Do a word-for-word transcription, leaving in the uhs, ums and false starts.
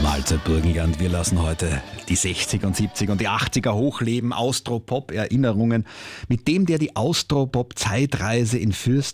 Mahlzeit Burgenland. Wir lassen heute die sechziger und siebziger und die achtziger hochleben. Austropop-Erinnerungen mit dem, der die Austropop-Zeitreise in Fürst